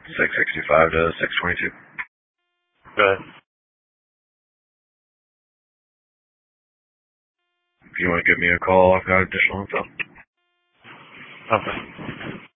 665 to 622. Go ahead. If you want to give me a call, I've got additional info. Okay.